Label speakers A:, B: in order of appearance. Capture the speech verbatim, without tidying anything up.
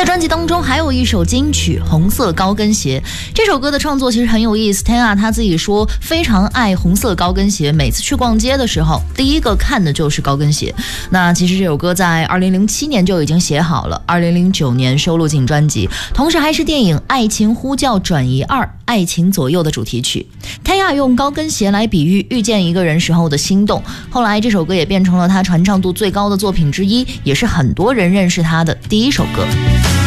A: 在专辑当中还有一首金曲《红色高跟鞋》，这首歌的创作其实很有意思。Tanya 他自己说非常爱红色高跟鞋，每次去逛街的时候，第一个看的就是高跟鞋。那其实这首歌在二零零七年就已经写好了，二零零九年收录进专辑，同时还是电影《爱情呼叫转移二：爱情左右》的主题曲。Tanya 用高跟鞋来比喻遇见一个人时候的心动，后来这首歌也变成了他传唱度最高的作品之一，也是很多人认识他的第一首歌。